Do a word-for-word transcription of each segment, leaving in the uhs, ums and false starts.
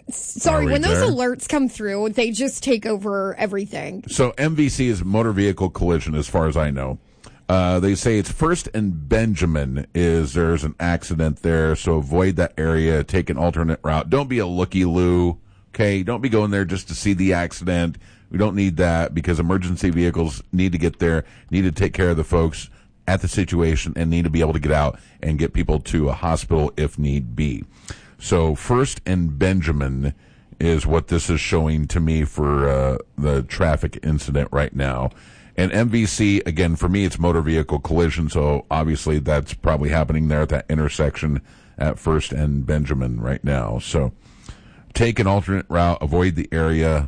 Sorry, when those there? alerts come through, they just take over everything. So M V C is motor vehicle collision, as far as I know. Uh, they say it's First and Benjamin is there's an accident there, so avoid that area. Take an alternate route. Don't be a looky-loo, okay? Don't be going there just to see the accident. We don't need that because emergency vehicles need to get there, need to take care of the folks at the situation, and need to be able to get out and get people to a hospital if need be. So First and Benjamin is what this is showing to me for uh, the traffic incident right now. And M V C, again, for me, it's motor vehicle collision, so obviously that's probably happening there at that intersection at First and Benjamin right now. So take an alternate route, avoid the area,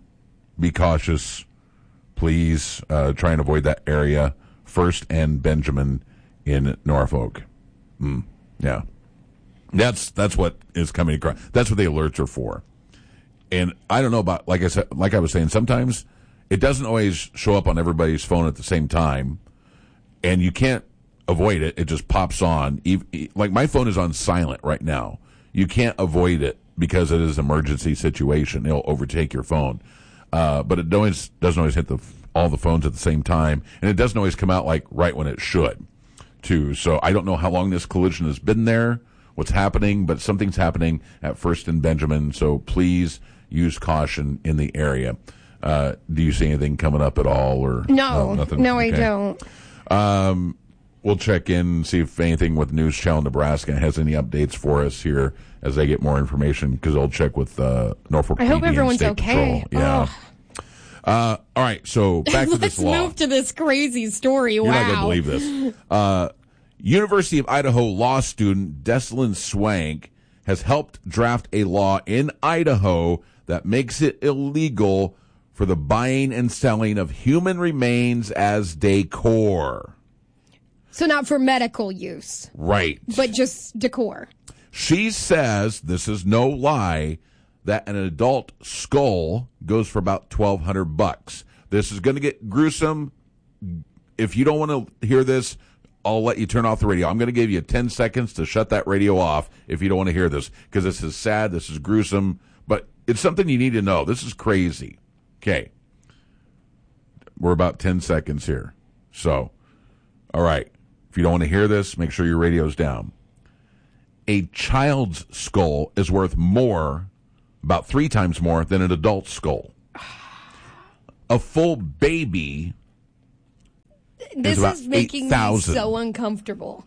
be cautious, please. Uh, try and avoid that area. First and Benjamin in Norfolk. Mm, yeah. That's that's what is coming across. That's what the alerts are for. And I don't know about, like I said, like I was saying, sometimes it doesn't always show up on everybody's phone at the same time, and you can't avoid it. It just pops on. Like my phone is on silent right now. You can't avoid it because it is an emergency situation. It'll overtake your phone. Uh, but it always doesn't always hit the all the phones at the same time, and it doesn't always come out like right when it should, too. So I don't know how long this collision has been there, what's happening, but something's happening at First and Benjamin, so please use caution in the area. Uh, do you see anything coming up at all? Or No, nothing? no, okay. I don't. Um, we'll check in and see if anything with News Channel Nebraska has any updates for us here as they get more information, because they'll check with uh, Norfolk I P D hope everyone's and State okay. Patrol. Yeah. Oh. Uh, all right, so back to this law. Let's move to this crazy story. You're wow. not going to believe this. Uh, University of Idaho law student Deslin Swank has helped draft a law in Idaho that makes it illegal for the buying and selling of human remains as decor. So not for medical use. Right. But just decor. She says, this is no lie, that an adult skull goes for about twelve hundred bucks. This is going to get gruesome. If you don't want to hear this, I'll let you turn off the radio. I'm going to give you ten seconds to shut that radio off if you don't want to hear this, because this is sad, this is gruesome, but it's something you need to know. This is crazy. Okay. We're about ten seconds here. So, all right. If you don't want to hear this, make sure your radio's down. A child's skull is worth more, about three times more, than an adult skull. A full baby This is about is making eight me thousand. so uncomfortable.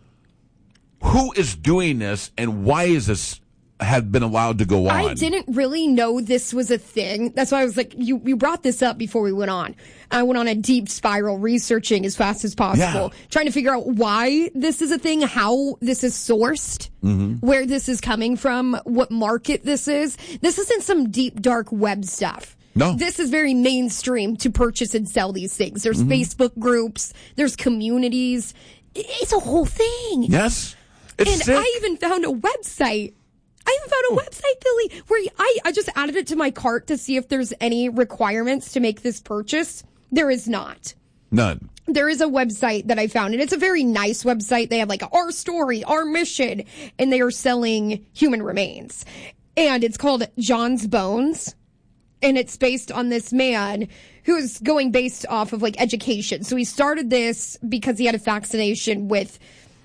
Who is doing this, and why is this had been allowed to go on? I didn't really know this was a thing. That's why I was like, you, you brought this up before we went on. I went on a deep spiral researching as fast as possible, Yeah. trying to figure out why this is a thing, how this is sourced, Mm-hmm. where this is coming from, what market this is. This isn't some deep, dark web stuff. No. This is very mainstream to purchase and sell these things. There's Mm-hmm. Facebook groups, there's communities. It's a whole thing. Yes. It's And sick. I even found a website. I even found a website, Billy, where I, I just added it to my cart to see if there's any requirements to make this purchase. There is not. None. There is a website that I found, and it's a very nice website. They have like our story, our mission, and they are selling human remains. And it's called John's Bones, and it's based on this man who's going based off of like education. So he started this because he had a fascination with...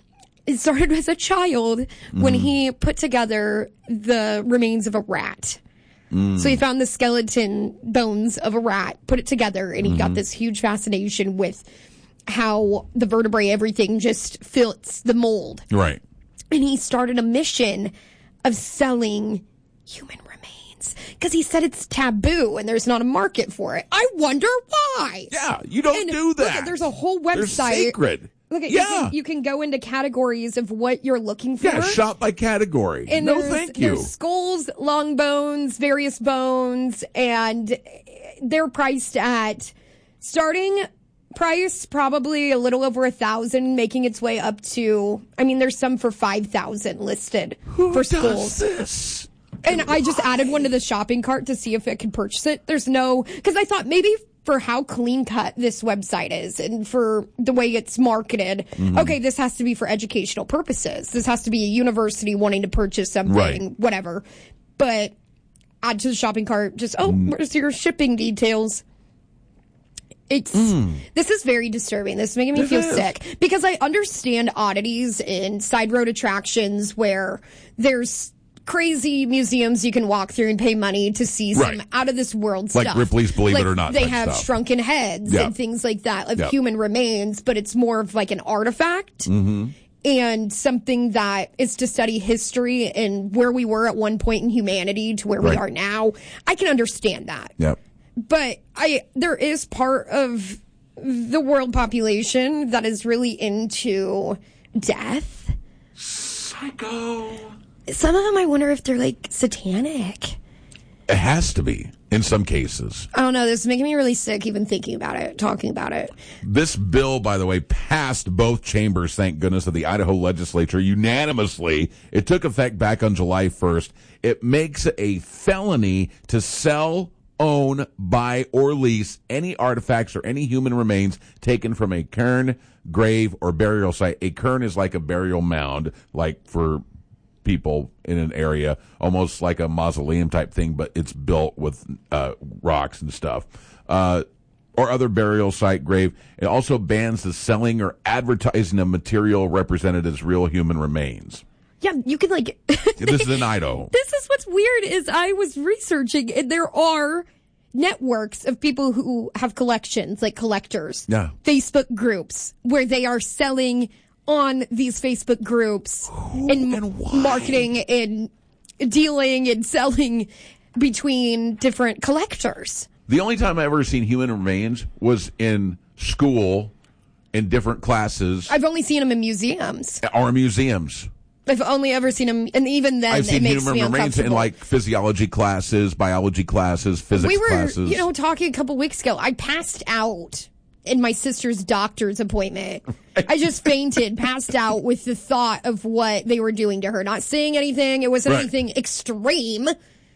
It started as a child when Mm-hmm. he put together the remains of a rat. Mm. So he found the skeleton bones of a rat, put it together, and he Mm-hmm. got this huge fascination with how the vertebrae, everything just fits the mold. Right. And he started a mission of selling human remains because he said it's taboo and there's not a market for it. I wonder why. Yeah, you don't And do look, that. there's a whole They're website. sacred. Look at yeah. you, can, you can go into categories of what you're looking for. Yeah, shop by category. And no, there's, thank you. There's skulls, long bones, various bones, and they're priced at starting price probably a little over a thousand, making its way up to. I mean, there's some for five thousand listed Who for does skulls. this? And I just added one to the shopping cart to see if I could purchase it. There's no, because I thought maybe for how clean cut this website is and for the way it's marketed, Mm-hmm. okay, this has to be for educational purposes. This has to be a university wanting to purchase something, Right. whatever. But add to the shopping cart. Just, oh, where's your shipping details? It's mm. This is very disturbing. This is making me this feel is. sick because I understand oddities in side road attractions where there's crazy museums you can walk through and pay money to see some right. out of this world like stuff. Like Ripley's Believe like It or Not. They have stuff. shrunken heads yep. and things like that of yep. human remains, but it's more of like an artifact mm-hmm. and something that is to study history and where we were at one point in humanity to where right. we are now. I can understand that. Yep. But I there is part of the world population that is really into death. Psycho. Some of them, I wonder if they're like satanic. It has to be in some cases. I don't know. This is making me really sick even thinking about it, talking about it. This bill, by the way, passed both chambers, thank goodness, of the Idaho legislature unanimously. It took effect back on July first. It makes it a felony to sell, own, buy, or lease any artifacts or any human remains taken from a cairn, grave, or burial site. A cairn is like a burial mound, like for people in an area, almost like a mausoleum type thing, but it's built with uh, rocks and stuff. Uh, or other burial site, grave. It also bans the selling or advertising of material represented as real human remains. Yeah, you can like... This is in Idaho. This is what's weird is I was researching and there are networks of people who have collections, like collectors. Yeah. Facebook groups where they are selling on these Facebook groups Who and, and marketing and dealing and selling between different collectors. The only time I've ever seen human remains was in school in different classes. I've only seen them in museums. Or museums. I've only ever seen them, and even then, I've seen it makes human me remains uncomfortable. in like physiology classes, biology classes, physics we were, classes. you know, talking a couple weeks ago. I passed out in my sister's doctor's appointment. I just fainted, passed out with the thought of what they were doing to her. Not saying anything. It wasn't right. anything extreme.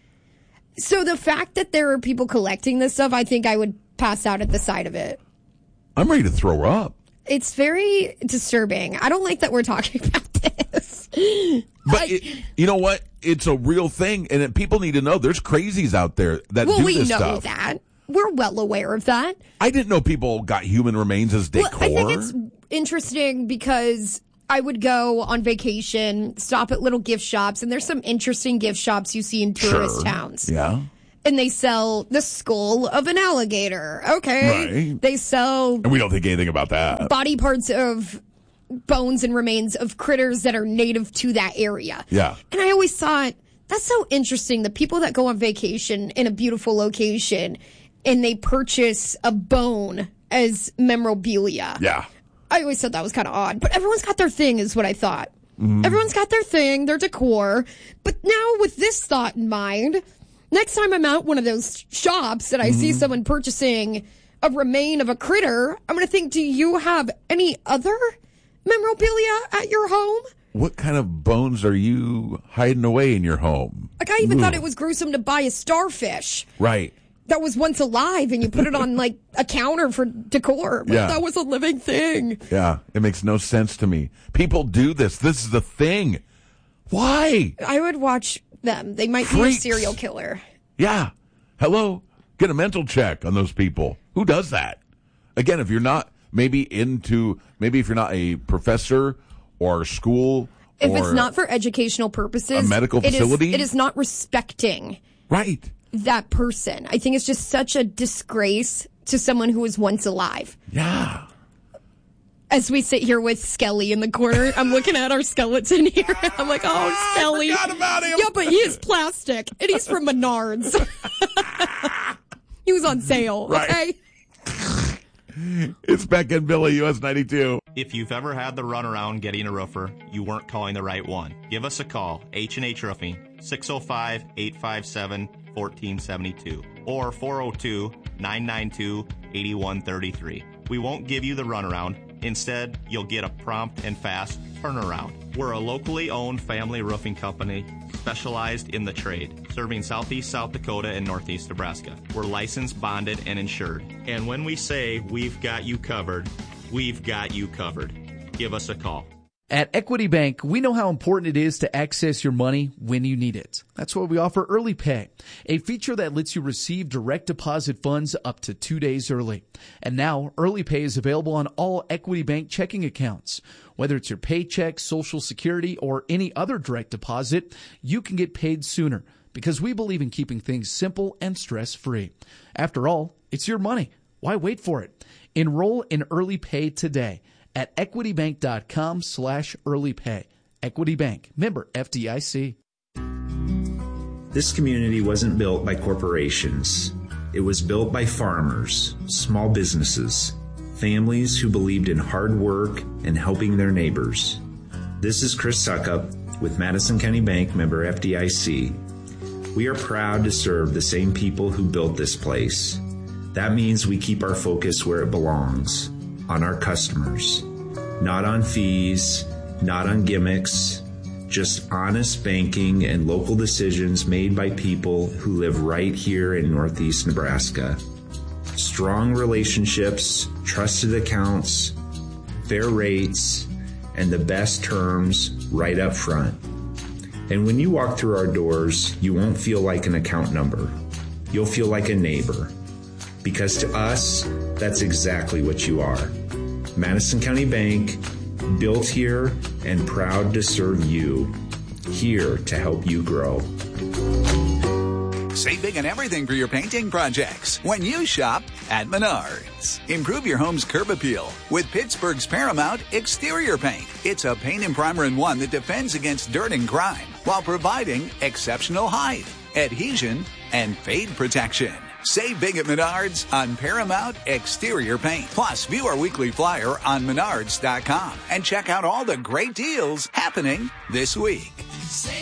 So the fact that there are people collecting this stuff, I think I would pass out at the sight of it. I'm ready to throw her up. It's very disturbing. I don't like that we're talking about this. But I, it, you know what? It's a real thing, and it, people need to know there's crazies out there that well, do we this know stuff. that. We're well aware of that. I didn't know people got human remains as decor. Well, I think it's interesting because I would go on vacation, stop at little gift shops, and there's some interesting gift shops you see in tourist sure. towns. Yeah. And they sell the skull of an alligator. Okay. Right. They sell... And we don't think anything about that. Body parts of bones and remains of critters that are native to that area. Yeah. And I always thought, that's so interesting. The people that go on vacation in a beautiful location and they purchase a bone as memorabilia. Yeah. I always thought that was kind of odd. But everyone's got their thing is what I thought. Mm. Everyone's got their thing, their decor. But now with this thought in mind... Next time I'm at one of those shops and I mm-hmm. see someone purchasing a remain of a critter, I'm going to think, do you have any other memorabilia at your home? What kind of bones are you hiding away in your home? Like, I even Ooh. thought it was gruesome to buy a starfish. Right. That was once alive and you put it on, like, a counter for decor. But yeah. that was a living thing. Yeah. It makes no sense to me. People do this. This is the thing. Why? I would watch them. They might Freaks. be a serial killer. Yeah. Hello? Get a mental check on those people. Who does that? Again, if you're not maybe into, maybe if you're not a professor or school If or it's not for educational purposes. a medical it is- facility? it is not respecting right. that person. I think it's just such a disgrace to someone who was once alive. Yeah. As we sit here with Skelly in the corner, I'm looking at our skeleton here. I'm like, oh, Skelly. I forgot about him. Yeah, but he is plastic, and he's from Menards. He was on sale, right. okay? It's Beck and Billy, U S ninety-two. If you've ever had the runaround getting a roofer, you weren't calling the right one. Give us a call, H and H Roofing, six oh five, eight five seven, one four seven two or four oh two, nine nine two, eight one three three. We won't give you the runaround. Instead, you'll get a prompt and fast turnaround. We're a locally owned family roofing company specialized in the trade, serving southeast South Dakota and northeast Nebraska. We're licensed, bonded, and insured. And when we say we've got you covered, we've got you covered. Give us a call. At Equity Bank, we know how important it is to access your money when you need it. That's why we offer Early Pay, a feature that lets you receive direct deposit funds up to two days early. And now, Early Pay is available on all Equity Bank checking accounts. Whether it's your paycheck, Social Security, or any other direct deposit, you can get paid sooner because we believe in keeping things simple and stress-free. After all, it's your money. Why wait for it? Enroll in Early Pay today at equitybank.com slash early pay. Equity Bank, member F D I C. This community wasn't built by corporations. It was built by farmers, small businesses, families who believed in hard work and helping their neighbors. This is Chris Suckup with Madison County Bank, member F D I C. We are proud to serve the same people who built this place. That means we keep our focus where it belongs, on our customers, not on fees, not on gimmicks, just honest banking and local decisions made by people who live right here in Northeast Nebraska. Strong relationships, trusted accounts, fair rates, and the best terms right up front. And when you walk through our doors, you won't feel like an account number. You'll feel like a neighbor. Because to us, that's exactly what you are. Madison County Bank, built here and proud to serve you. Here to help you grow. Save big on everything for your painting projects when you shop at Menards. Improve your home's curb appeal with Pittsburgh's Paramount Exterior Paint. It's a paint and primer in one that defends against dirt and grime while providing exceptional height, adhesion, and fade protection. Save big at Menards on Paramount Exterior Paint. Plus, view our weekly flyer on menards dot com and check out all the great deals happening this week.